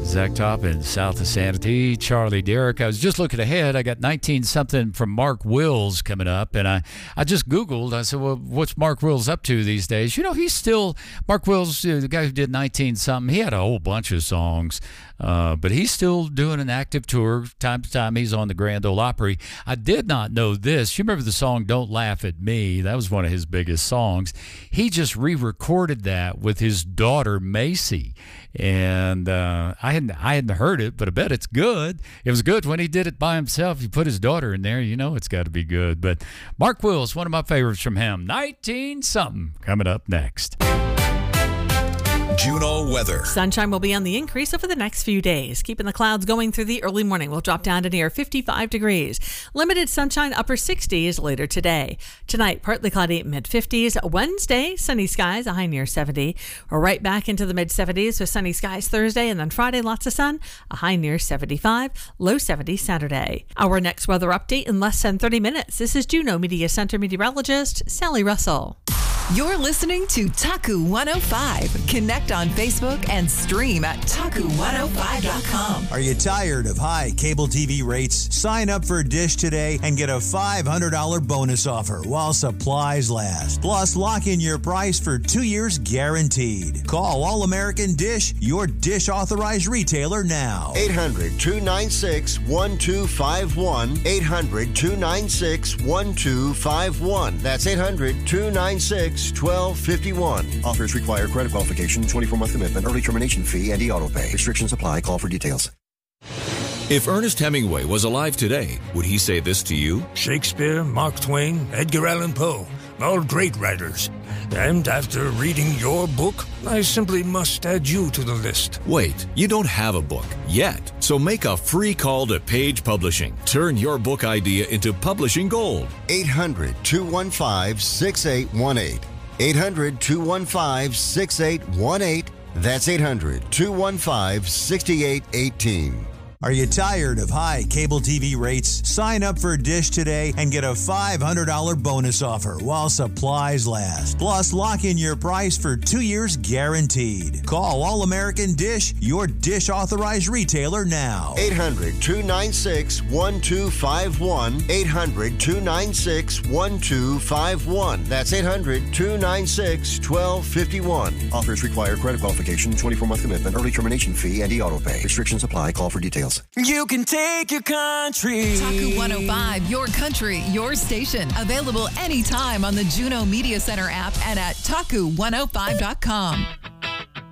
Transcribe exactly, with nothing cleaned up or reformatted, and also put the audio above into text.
Zach Top in South of Sanity, Charlie Derrick. I was just looking ahead. I got nineteen something from Mark Wills coming up, and I, I just Googled. I said, well, what's Mark Wills up to these days? You know, he's still, Mark Wills, uh, the guy who did nineteen something, he had a whole bunch of songs, uh, but he's still doing an active tour. Time to time, he's on the Grand Ole Opry. I did not know this. You remember the song Don't Laugh at Me? That was one of his biggest songs. He just re-recorded that with his daughter, Macy. And uh, I hadn't I hadn't heard it, but I bet it's good. It was good when he did it by himself. You put his daughter in there, you know it's got to be good. But Mark Wills, one of my favorites from him. nineteen something coming up next. Juneau weather. Sunshine will be on the increase over the next few days. Keeping the clouds going through the early morning. We'll drop down to near fifty-five degrees. Limited sunshine, upper sixties later today. Tonight, partly cloudy, mid fifties. Wednesday, sunny skies, a high near seventy. We're right back into the mid seventies with sunny skies Thursday, and then Friday, lots of sun, a high near seventy-five, low seventy Saturday. Our next weather update in less than thirty minutes. This is Juneau Media Center meteorologist Sally Russell. You're listening to Taku one oh five. Connect on Facebook and stream at taku one oh five dot com. Are you tired of high cable T V rates? Sign up for Dish today and get a five hundred dollars bonus offer while supplies last. Plus, lock in your price for two years guaranteed. Call All American Dish, your Dish authorized retailer now. eight hundred, two nine six, one two five one. eight hundred, two nine six, one two five one. That's eight hundred, two nine six, one two five one. Offers require credit qualification, twenty-four month commitment, early termination fee, and e-auto pay. Restrictions apply. Call for details. If Ernest Hemingway was alive today, would he say this to you? Shakespeare, Mark Twain, Edgar Allan Poe, all great writers. And after reading your book, I simply must add you to the list. Wait, you don't have a book yet. So make a free call to Page Publishing. Turn your book idea into publishing gold. eight hundred, two one five, six eight one eight. eight hundred, two one five, six eight one eight. That's eight hundred, two one five, six eight one eight. Are you tired of high cable T V rates? Sign up for Dish today and get a five hundred dollars bonus offer while supplies last. Plus, lock in your price for two years guaranteed. Call All American Dish, your Dish authorized retailer now. eight hundred, two nine six, one two five one. eight hundred, two nine six, one two five one. That's eight hundred, two nine six, one two five one. Offers require credit qualification, twenty-four month commitment, early termination fee, and e-auto pay. Restrictions apply. Call for details. You can take your country. Taku one oh five, your country, your station. Available anytime on the Juneau Media Center app and at taku one oh five dot com.